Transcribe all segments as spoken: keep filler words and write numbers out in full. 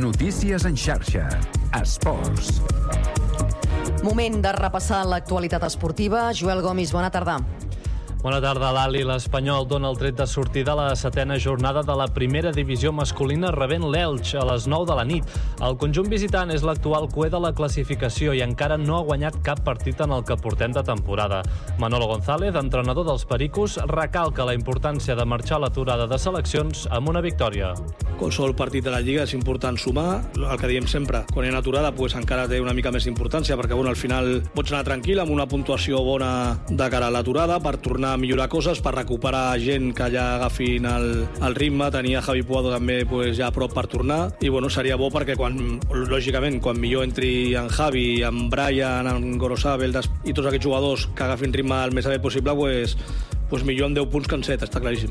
Notícies en xarxa. Esports. Moment de repassar l'actualitat esportiva. Joel Gomis, bona tarda. Bona tarda, Lali. L'Espanyol dona el tret de sortida a la setena jornada de la primera divisió masculina rebent l'Elx a les nou de la nit. El conjunt visitant és l'actual cuer de la classificació i encara no ha guanyat cap partit en el que portem de temporada. Manolo González, entrenador dels Pericos, recalca la importància de marxar a l'aturada de seleccions amb una victòria. Qualsevol partit de la Lliga és important sumar, el que diem sempre, quan hi ha aturada pues, encara té una mica més importància, perquè bueno, al final pots anar tranquil amb una puntuació bona de cara a l'aturada per tornar a millorar coses, per recuperar gent que ja agafin el, el ritme. Tenia Javi Puado també pues, ja a prop per tornar i bueno, seria bo perquè quan, lògicament, quan millor entri en Javi, en Brian, en Gorosabel i tots aquests jugadors que agafin ritme el més aviat possible, pues, pues millor amb deu punts que en set, està claríssim.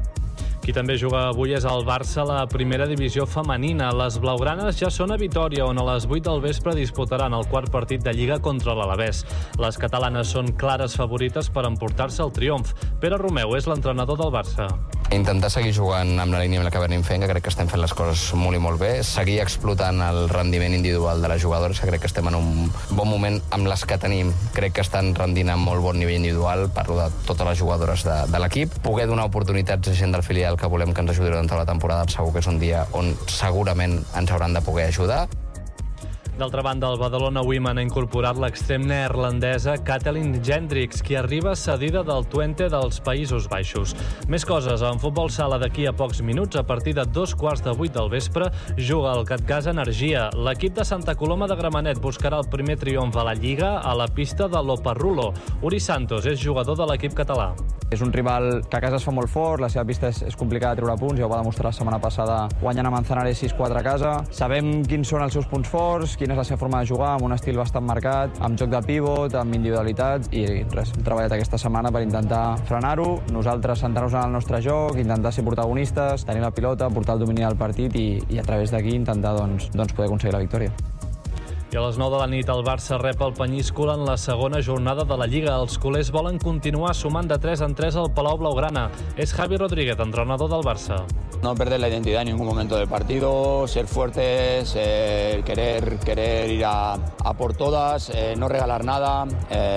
Qui també juga avui és el Barça a la primera divisió femenina. Les blaugranes ja són a Vitòria, on a les vuit del vespre disputaran el quart partit de Lliga contra l'Alavés. Les catalanes són clares favorites per emportar-se el triomf. Pere Romeu és l'entrenador del Barça. Intentar seguir jugant amb la línia amb la que venim fent, que crec que estem fent les coses molt i molt bé. Seguir explotant el rendiment individual de les jugadores, que crec que estem en un bon moment amb les que tenim. Crec que estan rendint a molt bon nivell individual, parlo de totes les jugadores de, de l'equip. Poder donar oportunitats a gent del filial que volem que ens ajudi durant tota la temporada, segur que és un dia on segurament ens hauran de poder ajudar. D'altra banda, el Badalona Women ha incorporat l'extrem neerlandesa Kathleen Gendricks, qui arriba cedida del Twente dels Països Baixos. Més coses, en futbol sala d'aquí a pocs minuts, a partir de dos quarts de vuit del vespre, juga el Catgasa Energia. L'equip de Santa Coloma de Gramenet buscarà el primer triomf a la Lliga a la pista de l'Oparrulo. Uri Santos és jugador de l'equip català. És un rival que a casa es fa molt fort, la seva pista és, és complicada de treure punts, ja ho va demostrar la setmana passada guanyant a Manzanares sis quatre a casa. Sabem quins són els seus punts forts, quina és la seva forma de jugar, amb un estil bastant marcat, amb joc de pivot, amb individualitats, i res, hem treballat aquesta setmana per intentar frenar-ho, nosaltres centrar-nos en el nostre joc, intentar ser protagonistes, tenir la pilota, portar el domini del partit i, i a través d'aquí intentar doncs, doncs poder aconseguir la victòria. I a les nou de la nit el Barça rep el Penyíscola en la segona jornada de la Lliga. Els culers volen continuar sumant de tres en tres al Palau Blaugrana. És Javi Rodríguez, entrenador del Barça. No perder la identidad en ningún momento del partido, ser fuertes, eh, querer, querer ir a, a por todas, eh, no regalar nada.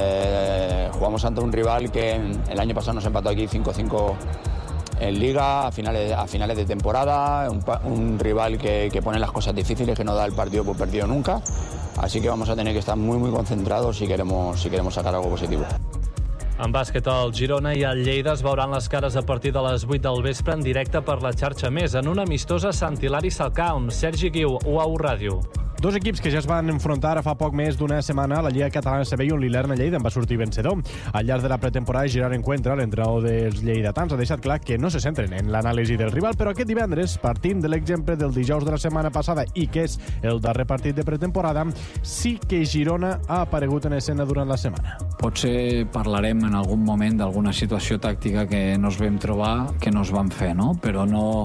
Eh, jugamos ante un rival que el año pasado nos empató aquí cinco cinco en Liga, a finales, a finales de temporada, un, un rival que, que pone las cosas difíciles, que no da el partido por perdido nunca. Así que vamos a tener que estar muy, muy concentrados si queremos, si queremos sacar algo positivo. En bàsquet, el Girona i el Lleida es veuran les cares a partir de les vuit del vespre en directe per la xarxa Més, en una amistosa Sant Hilari Salcà, Sergi Guiu, U A U Ràdio. Dos equips que ja es van enfrontar fa poc més d'una setmana a la Lliga Catalana C B i on l'Ilerna Lleida en va sortir vencedor. Al llarg de la pretemporada, Gerard Encuentra, l'entrenador dels lleidatans, ha deixat clar que no se centren en l'anàlisi del rival, però aquest divendres, partint de l'exemple del dijous de la setmana passada i que és el darrer partit de pretemporada, sí que Girona ha aparegut en escena durant la setmana. Potser parlarem en algun moment d'alguna situació tàctica que nos vam trobar, que nos van fer, no? Però no...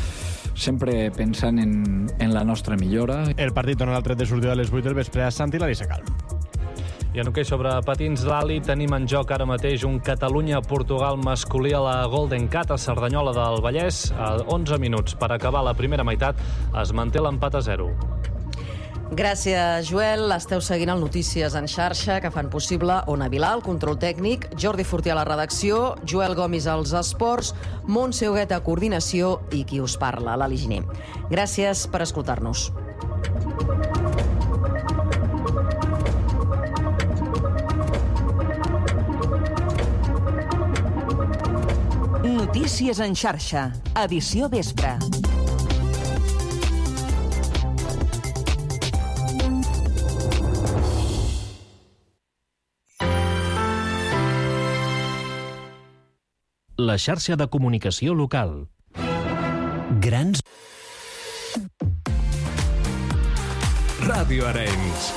sempre pensant en, en la nostra millora. El partit dona el tret de sortida a les vuit del vespre a Sant Hilari Sacalm. I en hoquei sobre patins, l'Ali, tenim en joc ara mateix un Catalunya-Portugal masculí a la Golden Cat a Cerdanyola del Vallès. A onze minuts per acabar la primera meitat es manté l'empat a zero. Gràcies, Joel. Esteu seguint el Notícies en xarxa, que fan possible Ona Vilà, el control tècnic, Jordi Fortià a la redacció, Joel Gomis als esports, Montse Huguet a coordinació i qui us parla, l'Ali Giner. Gràcies per escoltar-nos. Notícies en xarxa, edició vespre. La xarxa de comunicació local. Grans... Ràdio Arenys.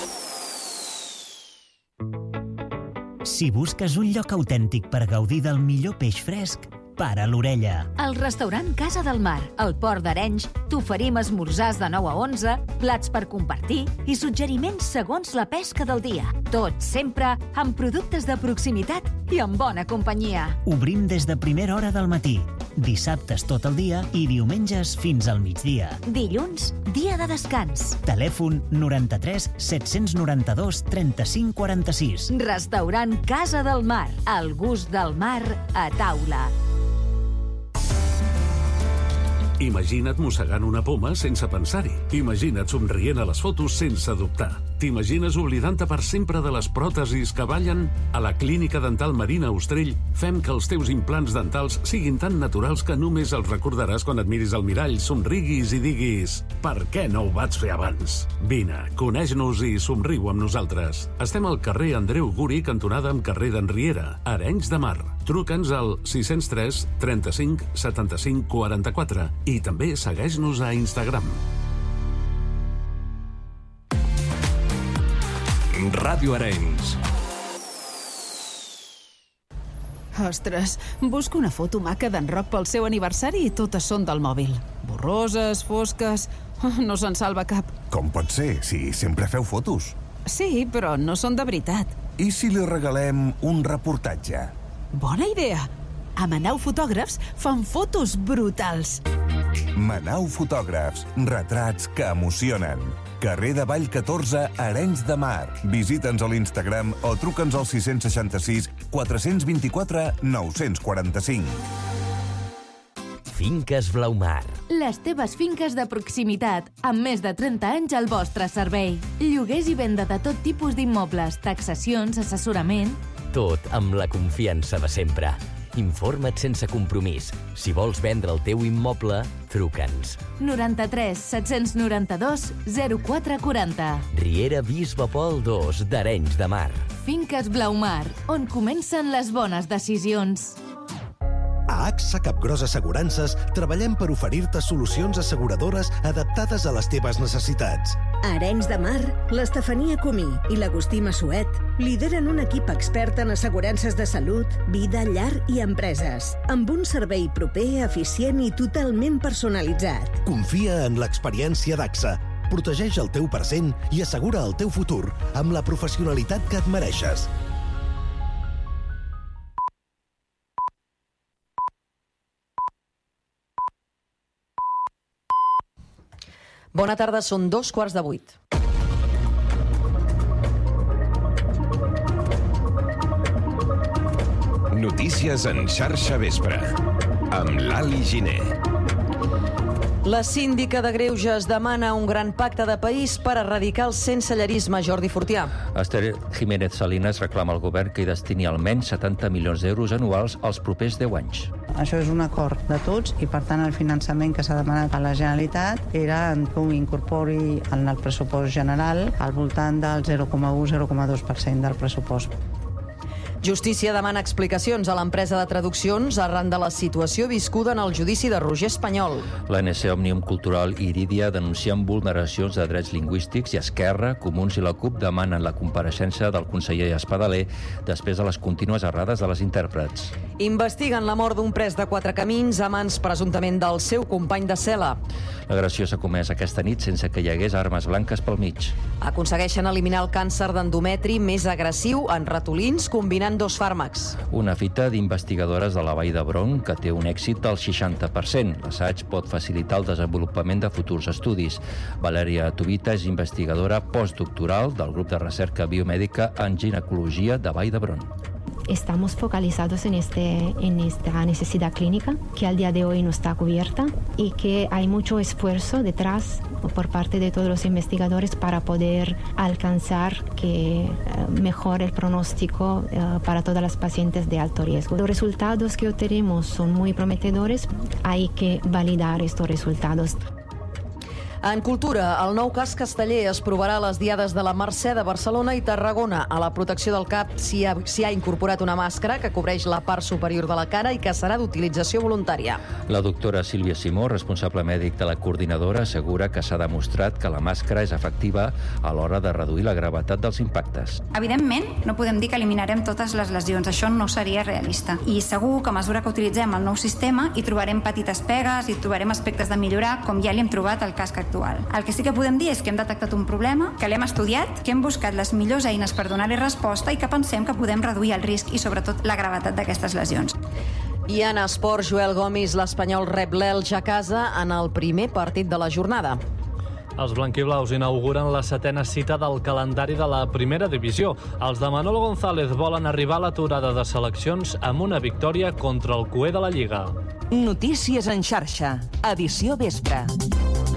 Si busques un lloc autèntic per gaudir del millor peix fresc, para l'orella. El restaurant Casa del Mar, al Port d'Arenys, t'oferim esmorzars de nou a onze, plats per compartir i suggeriments segons la pesca del dia. Tot sempre amb productes de proximitat i en bona companyia. Obrim des de primera hora del matí. dissabtes tot el dia i diumenges fins al migdia. Dilluns, dia de descans. Telèfon noranta-tres set-cents noranta-dos trenta-cinc quaranta-sis. Restaurant Casa del Mar. El gust del mar a taula. Imagina't mossegant una poma sense pensar-hi. Imagina't somrient a les fotos sense dubtar. T'imagines oblidant-te per sempre de les pròtesis que ballen? A la Clínica Dental Marina Ostrell fem que els teus implants dentals siguin tan naturals que només els recordaràs quan et miris al mirall, somriguis i diguis «Per què no ho vaig fer abans?» Vine, coneix-nos i somriu amb nosaltres. Estem al carrer Andreu Guri, cantonada amb carrer d'Enriera, Arenys de Mar. Truca'ns al sis zero tres trenta-cinc setanta-cinc quaranta-quatre i també segueix-nos a Instagram. Ràdio Arenys. Ostres, busco una foto maca d'en Roc pel seu aniversari i totes són del mòbil. Borroses, fosques... No se'n salva cap. Com pot ser, si sempre feu fotos? Sí, però no són de veritat. I si li regalem un reportatge? Bona idea. A Manau Fotògrafs fan fotos brutals. Manau Fotògrafs, retrats que emocionen. Carrer de Vall catorze, Arenys de Mar. Visita'ns a l'Instagram o truca'ns al sis seixanta-sis quatre vint-i-quatre nou quaranta-cinc. Finques Blaumar. Les teves finques de proximitat, amb més de trenta anys al vostre servei. Lloguers i venda de tot tipus d'immobles, taxacions, assessorament... Tot amb la confiança de sempre. Informa't sense compromís. Si vols vendre el teu immoble, truca'ns. noranta-tres set-cents noranta-dos zero quatre quaranta. Riera Bisbe Pol dos d'Arenys de Mar. Finques Blaumar, on comencen les bones decisions. A A X A Capgros Assegurances treballem per oferir-te solucions asseguradores adaptades a les teves necessitats. A Arenys de Mar, l'Estefania Comí i l'Agustí Massuet lideren un equip expert en assegurances de salut, vida, llar i empreses, amb un servei proper, eficient i totalment personalitzat. Confia en l'experiència d'A X A, protegeix el teu present i assegura el teu futur amb la professionalitat que et mereixes. Bona tarda, són dos quarts de vuit. Notícies en xarxa vespre, amb l'Ali Giner. La síndica de Greuges demana un gran pacte de país per erradicar el sensellarisme. Jordi Fortià. Esther Jiménez Salinas reclama al govern que hi destini almenys setanta milions d'euros anuals als propers deu anys. Això és un acord de tots i, per tant, el finançament que s'ha demanat a la Generalitat era que ho incorpori en el pressupost general al voltant del zero coma u a zero coma dos per cent del pressupost. Justícia demana explicacions a l'empresa de traduccions arran de la situació viscuda en el judici de Roger Espanyol. L'A N C Òmnium Cultural i Irídia denuncien vulneracions de drets lingüístics i Esquerra, Comuns i la CUP demanen la compareixença del conseller Espadaler després de les contínues errades de les intèrprets. Investiguen la mort d'un pres de Quatre Camins a mans presumptament del seu company de cel·la. L'agressió s'ha comès aquesta nit sense que hi hagués armes blanques pel mig. Aconsegueixen eliminar el càncer d'endometri més agressiu en ratolins combinant dos fàrmacs. Una fita d'investigadores de la Vall d'Hebron que té un èxit del seixanta per cent. L'assaig pot facilitar el desenvolupament de futurs estudis. Valèria Tubita és investigadora postdoctoral del grup de recerca biomèdica en ginecologia de Vall d'Hebron. Estamos focalizados en, este, en esta necesidad clínica que al día de hoy no está cubierta y que hay mucho esfuerzo detrás por parte de todos los investigadores para poder alcanzar que uh, mejore el pronóstico uh, para todas las pacientes de alto riesgo. Los resultados que obtenemos son muy prometedores, hay que validar estos resultados. En cultura, el nou casc casteller es provarà a les diades de la Mercè de Barcelona i Tarragona. A la protecció del cap s'hi ha, s'hi ha incorporat una màscara que cobreix la part superior de la cara i que serà d'utilització voluntària. La doctora Sílvia Simó, responsable mèdic de la coordinadora, assegura que s'ha demostrat que la màscara és efectiva a l'hora de reduir la gravetat dels impactes. Evidentment, no podem dir que eliminarem totes les lesions. Això no seria realista. I segur que a mesura que utilitzem el nou sistema hi trobarem petites pegues, hi trobarem aspectes de millorar, com ja li hem trobat al casc actual. El que sí que podem dir és que hem detectat un problema, que l'hem estudiat, que hem buscat les millors eines per donar-hi resposta i que pensem que podem reduir el risc i sobretot la gravetat d'aquestes lesions. I en esport, Joel Gomis, l'Espanyol rep l'Elx a casa en el primer partit de la jornada. Els blanquiblaus inauguren la setena cita del calendari de la primera divisió. Els de Manolo González volen arribar a l'aturada de seleccions amb una victòria contra el cuer de la Lliga. Notícies en xarxa, edició vespre.